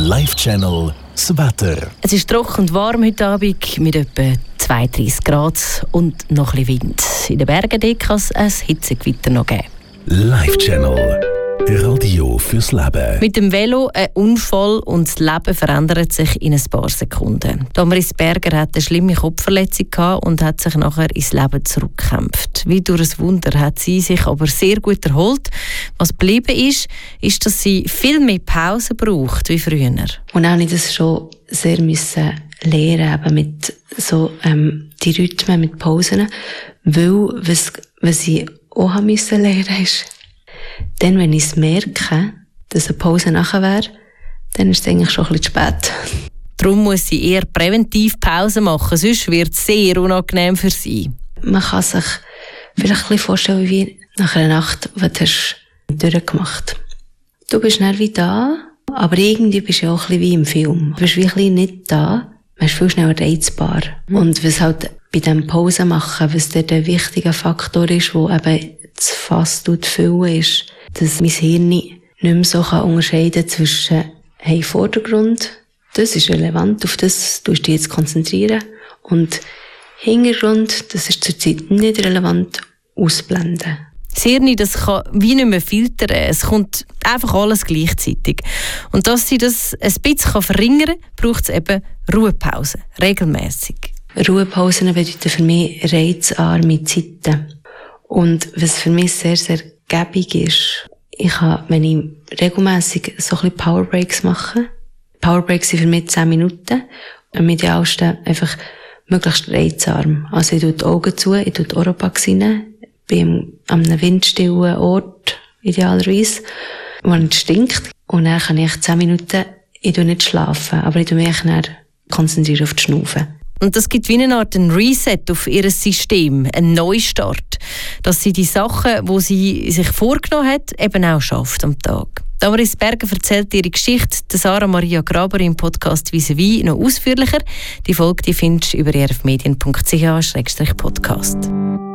Live-Channel das Wetter. Es ist trocken und warm heute Abend mit etwa 32 Grad und noch ein bisschen Wind. In den Bergen kann es ein Hitzegewitter noch geben. Live-Channel. Radio fürs Leben. Mit dem Velo ein Unfall und das Leben verändert sich in ein paar Sekunden. Damaris Berger hatte eine schlimme Kopfverletzung und hat sich nachher ins Leben zurückgekämpft. Wie durch ein Wunder hat sie sich aber sehr gut erholt. Was geblieben ist, dass sie viel mehr Pause braucht wie früher. Und auch nicht das schon sehr müssen lernen, eben mit so die Rhythmen, mit Pausen, weil was ich auch lernen musste, ist, dann, wenn ich es merke, dass eine Pause nachher wäre, dann ist es eigentlich schon ein bisschen spät. Darum muss sie eher präventiv Pause machen, sonst wird es sehr unangenehm für sie. Man kann sich vielleicht ein bisschen vorstellen, wie nach einer Nacht, die du hast durchgemacht. Du bist dann wie da, aber irgendwie bist du ja auch ein bisschen wie im Film. Du bist wie ein bisschen nicht da, man ist viel schneller reizbar. Und was halt bei diesem Pause machen, was der wichtige Faktor ist, wo eben das Fass füllen ist, dass mein Hirn nicht mehr so unterscheiden kann zwischen Vordergrund, das ist relevant, auf das tust du dich jetzt konzentrieren, und Hintergrund, das ist zurzeit nicht relevant, ausblenden. Das Hirn, das kann wie nicht mehr filtern, es kommt einfach alles gleichzeitig. Und dass sie das ein bisschen verringern kann, braucht es eben Ruhepausen, regelmässig. Ruhepausen bedeuten für mich reizarme Zeiten. Und was für mich sehr, sehr gäbig ist, ich kann, wenn ich regelmässig so ein bisschen Powerbreaks mache, Powerbreaks sind für mich 10 Minuten, am idealsten einfach möglichst reizarm. Also ich tue die Augen zu, ich tue die Oropax rein, bin an einem windstillen Ort, idealerweise, wo es stinkt. Und dann kann ich 10 Minuten, ich tue nicht schlafen, aber ich tue mich dann konzentrieren auf die Schnaufen. Und das gibt wie eine Art Reset auf ihr System, einen Neustart, dass sie die Sachen, die sie sich vorgenommen hat, eben auch schafft am Tag. Damaris Berger erzählt ihre Geschichte der Sarah Maria Graber im Podcast «Vis-à-vis» noch ausführlicher. Die Folge findest du über rfmedien.ch/podcast.